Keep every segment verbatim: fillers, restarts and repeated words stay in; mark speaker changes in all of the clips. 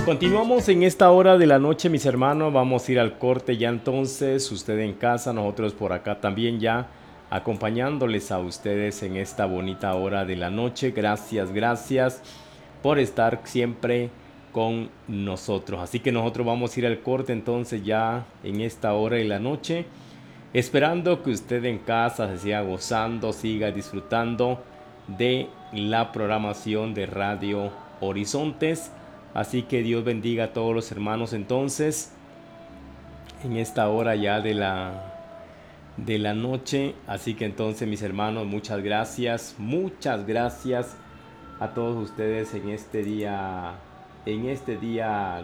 Speaker 1: Continuamos en esta hora de la noche, mis hermanos. Vamos a ir al corte ya entonces. Usted en casa, nosotros por acá también ya acompañándoles a ustedes en esta bonita hora de la noche. Gracias, gracias por estar siempre con nosotros. Así que nosotros vamos a ir al corte entonces ya en esta hora de la noche, esperando que usted en casa se siga gozando, siga disfrutando de la programación de Radio Horizontes. Así que Dios bendiga a todos los hermanos entonces en esta hora ya de la de la noche. Así que entonces, mis hermanos, muchas gracias, muchas gracias a todos ustedes en este día, en este día,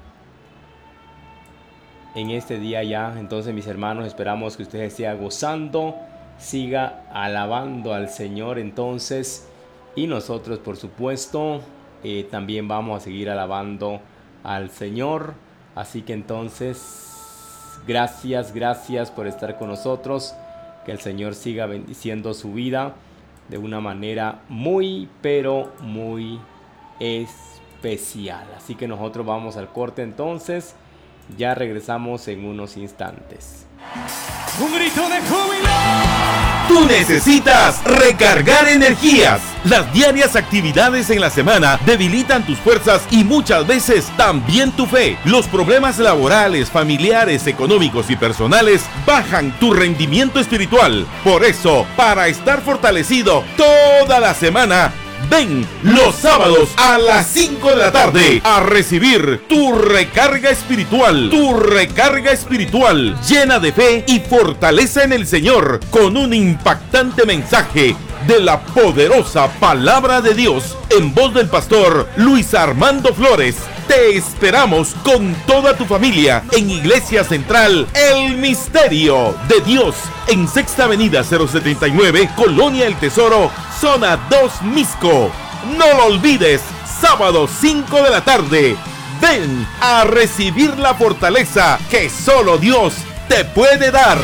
Speaker 1: en este día ya. Entonces, mis hermanos, esperamos que ustedes sigan gozando, siga alabando al Señor entonces, y nosotros, por supuesto, eh, también vamos a seguir alabando al Señor. Así que entonces, gracias, gracias por estar con nosotros. Que el Señor siga bendiciendo su vida de una manera muy, pero muy especial. Así que nosotros vamos al corte entonces. Ya regresamos en unos instantes.
Speaker 2: ¡Un grito de júbilo!
Speaker 3: Tú necesitas recargar energías. Las diarias actividades en la semana debilitan tus fuerzas y muchas veces también tu fe. Los problemas laborales, familiares, económicos y personales bajan tu rendimiento espiritual. Por eso, para estar fortalecido toda la semana, ven los sábados a las cinco de la tarde a recibir tu recarga espiritual, tu recarga espiritual llena de fe y fortaleza en el Señor, con un impactante mensaje de la poderosa palabra de Dios en voz del pastor Luis Armando Flores. Te esperamos con toda tu familia en Iglesia Central El Misterio de Dios, en Sexta Avenida cero setenta y nueve, Colonia El Tesoro, Zona dos, Misco. No lo olvides, sábado cinco de la tarde. Ven a recibir la fortaleza que solo Dios te puede dar.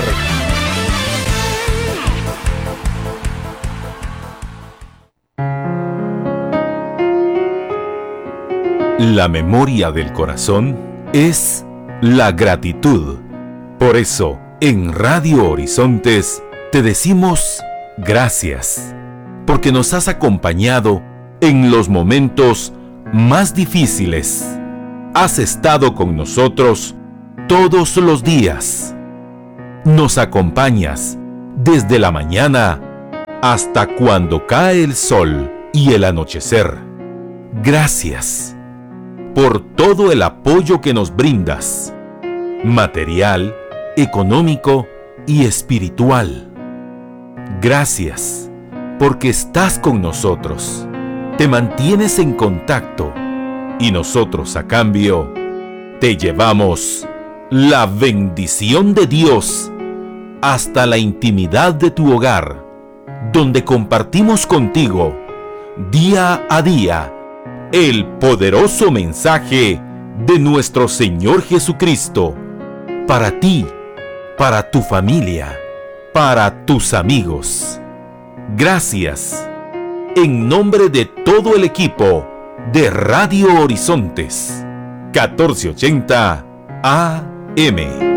Speaker 3: La memoria del corazón es la gratitud. Por eso, en Radio Horizontes te decimos gracias, porque nos has acompañado en los momentos más difíciles. Has estado con nosotros todos los días. Nos acompañas desde la mañana hasta cuando cae el sol y el anochecer. Gracias por todo el apoyo que nos brindas, material, económico y espiritual. Gracias porque estás con nosotros, te mantienes en contacto y nosotros a cambio te llevamos la bendición de Dios hasta la intimidad de tu hogar, donde compartimos contigo día a día el poderoso mensaje de nuestro Señor Jesucristo, para ti, para tu familia, para tus amigos. Gracias, en nombre de todo el equipo de Radio Horizontes, catorce ochenta A M.